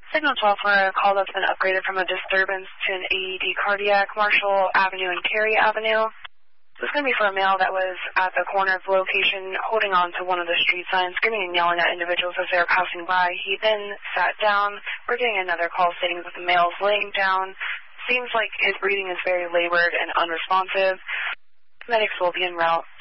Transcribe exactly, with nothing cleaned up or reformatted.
Signal twelve for a call that's been upgraded from a disturbance to an A E D cardiac, Marshall Avenue and Cary Avenue. This is going to be for a male that was at the corner of the location holding on to one of the street signs, screaming and yelling at individuals as they were passing by. He then sat down. We're getting another call stating that the male is laying down. Seems like his breathing is very labored and unresponsive. Medics will be en route.